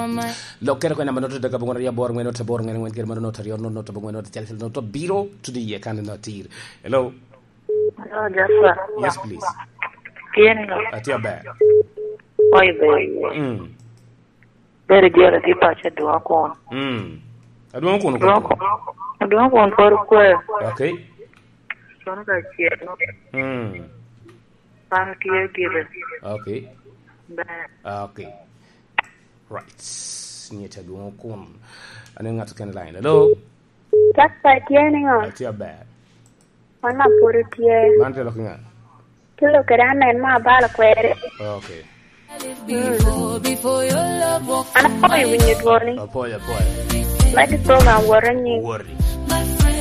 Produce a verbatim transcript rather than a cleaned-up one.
lo kero ko na manoto daga bongo ya bor ngeno to bor ngeno ngwen ker manoto yor no to bongo no to tel no to biro to the ye kan no tir. Hello. Hello, Joshua. Yes, please. Kieni no. Atia ba. Oi be. Mm. Bere jere di pacha dua kon. Mm. Adua ko no ko. Dua kon for ko. Okay. Sono da chier no. Mm. Para kier gire. Okay. Ba. Okay. Right. Nyeta dua kon. Ane ngatu ken line. Hello. Joshua kieni no. Atia ba. Wana puru tie. Man te lokinga. Kilo kerana ma bala kwere. Okay. Before, before your love walk Ana koi winyo dwoni. Apoya apoya. Lagi program waranyi. Worry.